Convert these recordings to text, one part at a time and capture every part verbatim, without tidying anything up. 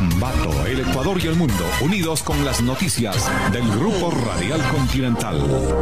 Ambato, el Ecuador y el mundo, unidos con las noticias del Grupo Radial Continental.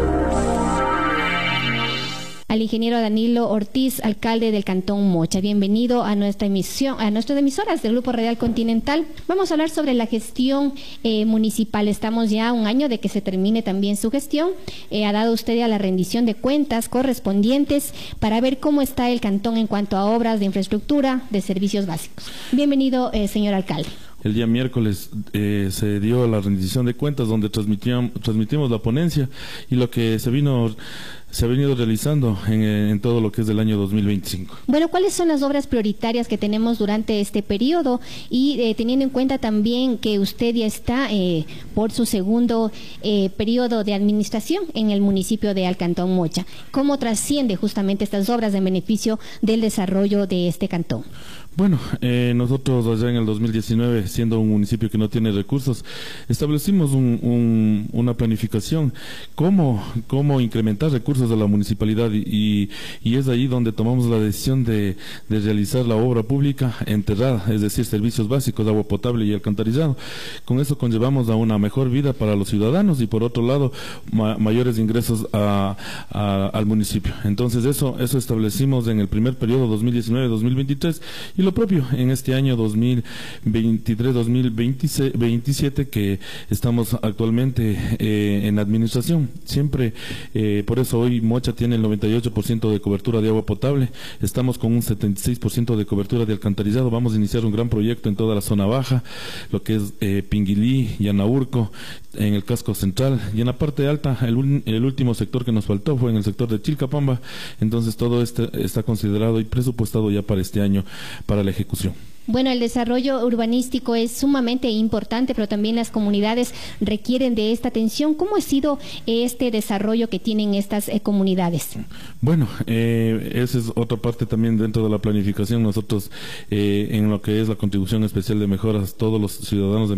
Al ingeniero Danilo Ortiz, alcalde del Cantón Mocha. Bienvenido a nuestra emisión, a nuestras emisoras del Grupo Radial Continental. Vamos a hablar sobre la gestión eh, municipal. Estamos ya a un año de que se termine también su gestión. Eh, ha dado usted a la rendición de cuentas correspondientes para ver cómo está el cantón en cuanto a obras de infraestructura, de servicios básicos. Bienvenido, eh, señor alcalde. El día miércoles eh, se dio la rendición de cuentas donde transmitíamos, transmitimos la ponencia y lo que se vino se ha venido realizando en, en todo lo que es del año dos mil veinticinco. Bueno, ¿cuáles son las obras prioritarias que tenemos durante este periodo? Y eh, teniendo en cuenta también que usted ya está eh, por su segundo eh, periodo de administración en el municipio de Cantón Mocha, ¿cómo trasciende justamente estas obras en beneficio del desarrollo de este cantón? Bueno, eh, nosotros allá en el dos mil diecinueve, siendo un municipio que no tiene recursos, establecimos un, un, una planificación, cómo, cómo incrementar recursos de la municipalidad y, y es ahí donde tomamos la decisión de, de realizar la obra pública enterrada, es decir, servicios básicos, agua potable y alcantarillado. Con eso conllevamos a una mejor vida para los ciudadanos y por otro lado, ma mayores ingresos a, a, al municipio. Entonces eso, eso establecimos en el primer periodo dos mil diecinueve dos mil veintitrés y lo propio en este año dos mil veintitrés dos mil veintisiete que estamos actualmente eh, en administración. Siempre, eh, por eso hoy Mocha tiene el noventa y ocho por ciento de cobertura de agua potable, estamos con un setenta y seis por ciento de cobertura de alcantarillado. Vamos a iniciar un gran proyecto en toda la zona baja, lo que es eh, Pinguilí, Yanaurco, en el casco central, y en la parte alta el, el último sector que nos faltó fue en el sector de Chilcapamba. Entonces todo este está considerado y presupuestado ya para este año para la ejecución. Bueno, el desarrollo urbanístico es sumamente importante, pero también las comunidades requieren de esta atención. ¿Cómo ha sido este desarrollo que tienen estas eh, comunidades? Bueno, eh, esa es otra parte también dentro de la planificación. Nosotros, eh, en lo que es la contribución especial de mejoras, todos los ciudadanos de